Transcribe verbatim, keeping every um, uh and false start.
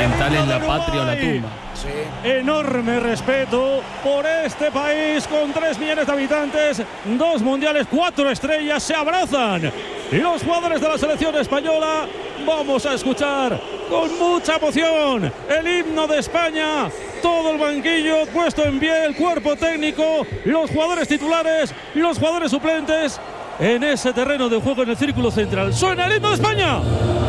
Fundamentales la patria o la tumba. Sí. Enorme respeto por este país con tres millones de habitantes, dos mundiales, cuatro estrellas, se abrazan. Y los jugadores de la selección española, vamos a escuchar con mucha emoción el himno de España. Todo el banquillo puesto en pie, el cuerpo técnico, los jugadores titulares, los jugadores suplentes en ese terreno de juego en el círculo central. ¡Suena el himno de España!